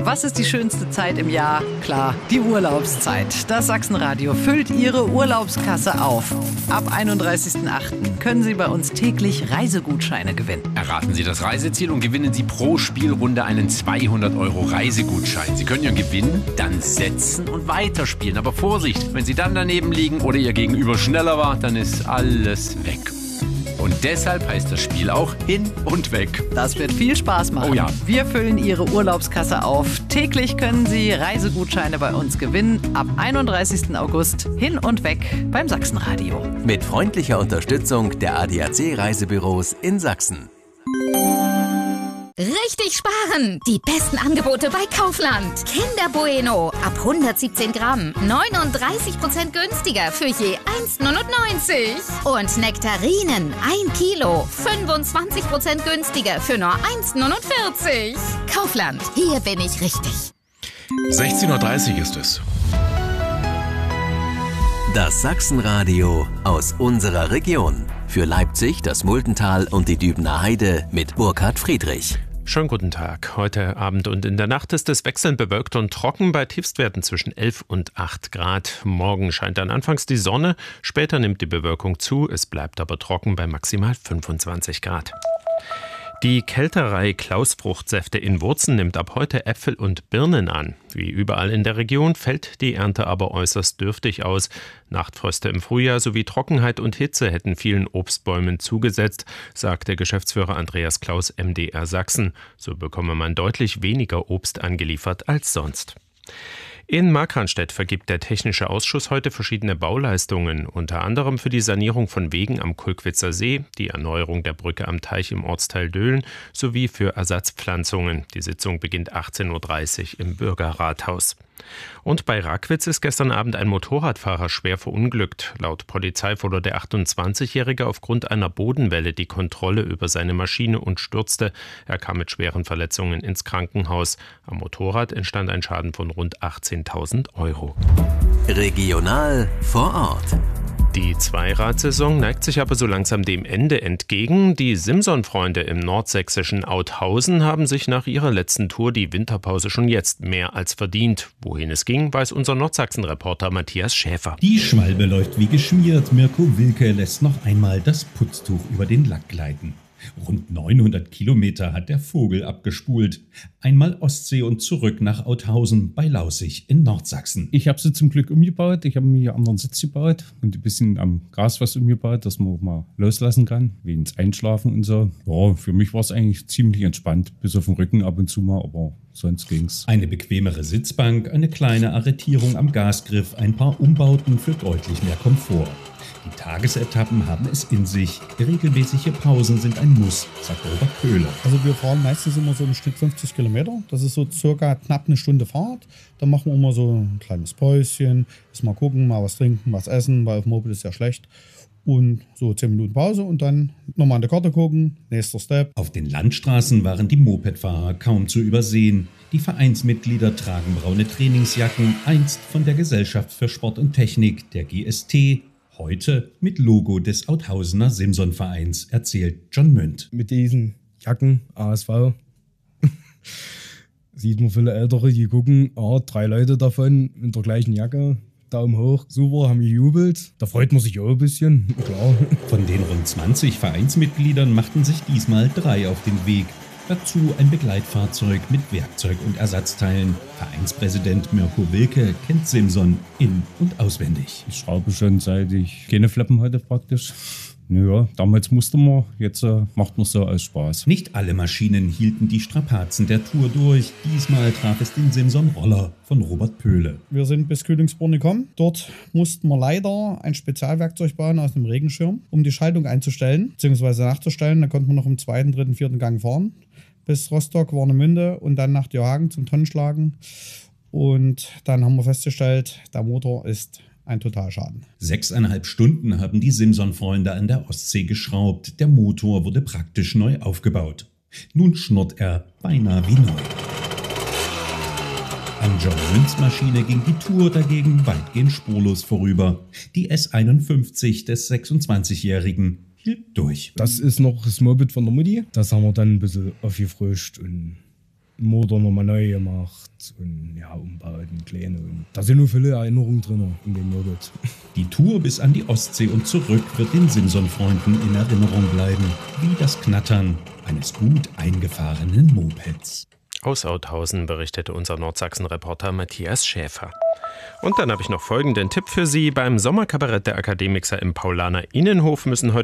Was ist die schönste Zeit im Jahr? Klar, die Urlaubszeit. Das Sachsenradio füllt Ihre Urlaubskasse auf. Ab 31.08. können Sie bei uns täglich Reisegutscheine gewinnen. Erraten Sie das Reiseziel und gewinnen Sie pro Spielrunde einen 200 € Reisegutschein. Sie können Ihren Gewinn dann setzen und weiterspielen. Aber Vorsicht, wenn Sie dann daneben liegen oder Ihr Gegenüber schneller war, dann ist alles weg. Und deshalb heißt das Spiel auch Hin und Weg. Das wird viel Spaß machen. Oh ja. Wir füllen Ihre Urlaubskasse auf. Täglich können Sie Reisegutscheine bei uns gewinnen. Ab 31. August Hin und Weg beim Sachsenradio. Mit freundlicher Unterstützung der ADAC Reisebüros in Sachsen. Richtig sparen! Die besten Angebote bei Kaufland. Kinder Bueno ab 117 Gramm. 39% günstiger für je 1,99. Und Nektarinen 1 Kilo. 25% günstiger für nur 1,49. Kaufland, hier bin ich richtig. 16:30 Uhr ist es. Das Sachsenradio aus unserer Region. Für Leipzig, das Muldental und die Dübener Heide mit Burkhard Friedrich. Schönen guten Tag. Heute Abend und in der Nacht ist es wechselnd bewölkt und trocken bei Tiefstwerten zwischen 11 und 8 Grad. Morgen scheint dann anfangs die Sonne, später nimmt die Bewölkung zu, es bleibt aber trocken bei maximal 25 Grad. Die Kälterei Klaus-Fruchtsäfte in Wurzen nimmt ab heute Äpfel und Birnen an. Wie überall in der Region fällt die Ernte aber äußerst dürftig aus. Nachtfröste im Frühjahr sowie Trockenheit und Hitze hätten vielen Obstbäumen zugesetzt, sagt der Geschäftsführer Andreas Klaus MDR Sachsen. So bekomme man deutlich weniger Obst angeliefert als sonst. In Markranstädt vergibt der Technische Ausschuss heute verschiedene Bauleistungen, unter anderem für die Sanierung von Wegen am Kulkwitzer See, die Erneuerung der Brücke am Teich im Ortsteil Döhlen sowie für Ersatzpflanzungen. Die Sitzung beginnt 18:30 Uhr im Bürgerrathaus. Und bei Rackwitz ist gestern Abend ein Motorradfahrer schwer verunglückt. Laut Polizei verlor der 28-Jährige aufgrund einer Bodenwelle die Kontrolle über seine Maschine und stürzte. Er kam mit schweren Verletzungen ins Krankenhaus. Am Motorrad entstand ein Schaden von rund 18.000 €. Regional vor Ort. Die Zweiradsaison neigt sich aber so langsam dem Ende entgegen. Die Simson-Freunde im nordsächsischen Authausen haben sich nach ihrer letzten Tour die Winterpause schon jetzt mehr als verdient. Wohin es ging, weiß unser Nordsachsen-Reporter Matthias Schäfer. Die Schwalbe läuft wie geschmiert. Mirko Wilke lässt noch einmal das Putztuch über den Lack gleiten. Rund 900 Kilometer hat der Vogel abgespult. Einmal Ostsee und zurück nach Authausen bei Laußig in Nordsachsen. Ich habe sie zum Glück umgebaut. Ich habe mir hier anderen Sitz gebaut und ein bisschen am Gras was umgebaut, dass man auch mal loslassen kann, wegen des Einschlafen und so. Ja, für mich war es eigentlich ziemlich entspannt, bis auf den Rücken ab und zu mal, aber sonst ging's. Eine bequemere Sitzbank, eine kleine Arretierung am Gasgriff, ein paar Umbauten für deutlich mehr Komfort. Die Tagesetappen haben es in sich. Regelmäßige Pausen sind ein Muss, sagt Robert Köhler. Also wir fahren meistens immer so im Schnitt 50 Kilometer. Das ist so circa knapp eine Stunde Fahrt. Dann machen wir immer so ein kleines Päuschen, mal gucken, mal was trinken, was essen, weil auf dem Moped ist ja schlecht. Und so 10 Minuten Pause und dann nochmal an der Karte gucken, nächster Step. Auf den Landstraßen waren die Mopedfahrer kaum zu übersehen. Die Vereinsmitglieder tragen braune Trainingsjacken, einst von der Gesellschaft für Sport und Technik, der GST, heute mit Logo des Authausener Simson-Vereins, erzählt John Münd. Mit diesen Jacken, ASV, sieht man viele Ältere, die gucken, 3 Leute davon mit der gleichen Jacke, Daumen hoch, super, haben gejubelt. Da freut man sich auch ein bisschen, klar. Von den rund 20 Vereinsmitgliedern machten sich diesmal 3 auf den Weg. Dazu ein Begleitfahrzeug mit Werkzeug und Ersatzteilen. Vereinspräsident Mirko Wilke kennt Simson in- und auswendig. Ich schraube schon, seit ich keine Fleppen hatte praktisch. Naja, damals musste man, jetzt macht man so aus Spaß. Nicht alle Maschinen hielten die Strapazen der Tour durch. Diesmal traf es den Simson-Roller von Robert Pöhle. Wir sind bis Königsborn gekommen. Dort mussten wir leider ein Spezialwerkzeug bauen aus einem Regenschirm, um die Schaltung einzustellen bzw. nachzustellen. Da konnten wir noch im 2., 3., 4. Gang fahren. Bis Rostock, Warnemünde und dann nach Diohagen zum Tonnenschlagen. Und dann haben wir festgestellt, der Motor ist ein Totalschaden. 6,5 Stunden haben die Simson-Freunde an der Ostsee geschraubt. Der Motor wurde praktisch neu aufgebaut. Nun schnurrt er beinahe wie neu. An John Münds Maschine ging die Tour dagegen weitgehend spurlos vorüber. Die S51 des 26-Jährigen hielt durch. Das ist noch das Moped von der Mutti. Das haben wir dann ein bisschen aufgefrischt und Motor nochmal neu gemacht und ja, umbaut und klein. Und da sind nur viele Erinnerungen drin in dem Moped. Die Tour bis an die Ostsee und zurück wird den Simson-Freunden in Erinnerung bleiben, wie das Knattern eines gut eingefahrenen Mopeds. Aus Authausen berichtete unser Nordsachsen-Reporter Matthias Schäfer. Und dann habe ich noch folgenden Tipp für Sie. Beim Sommerkabarett der Akademixer im Paulaner Innenhof müssen heute